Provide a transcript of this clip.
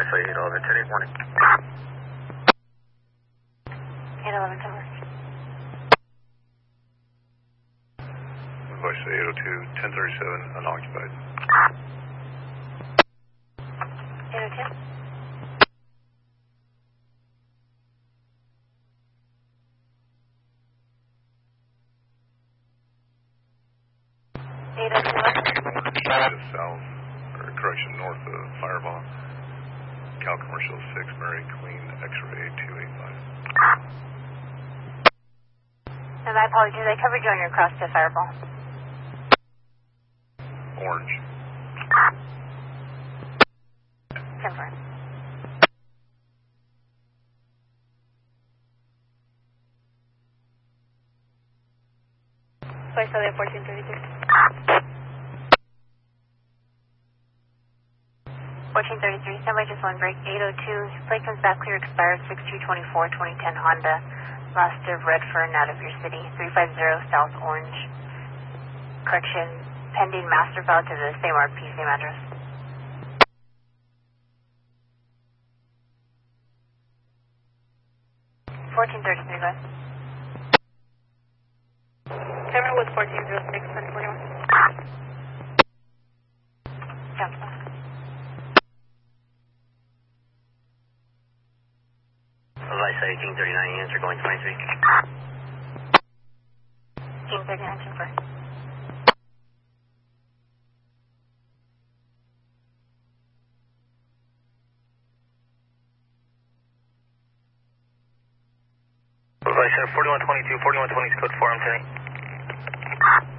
Say 811, 10 8 warning. 811 cover. Advice say 802, 1037, unoccupied. 802. 802. South, or correction, north of Fireball. Cal Commercial 6, Mary Queen, X-ray 285. And my apologies, I covered you on your cross to Fireball. Orange. Confirm. Place Elliot 1433. 1433, standby just one break. 802, plate comes back clear, expired 6224, 2010 Honda. Lost of Redfern out of your city. 350 South Orange. Correction, pending master file to the same RP, same address. 1433, go ahead. Camera was 1406, 1041. Jump back. Advice 1839, units are going 23. 1839, confirm. Advice 4122, 4120 is code 4, I'm turning.